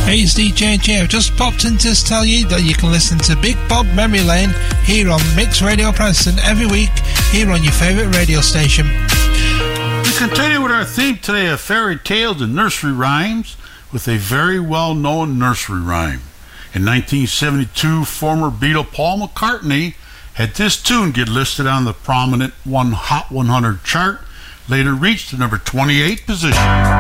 Hey, it's DJ J. I've just popped in to tell you that you can listen to Big Bob Memory Lane here on Mix Radio Preston every week here on your favourite radio station. We continue with our theme today of fairy tales and nursery rhymes with a very well-known nursery rhyme. In 1972, former Beatle Paul McCartney had this tune get listed on the prominent Hot 100 chart, later reached the number 28 position.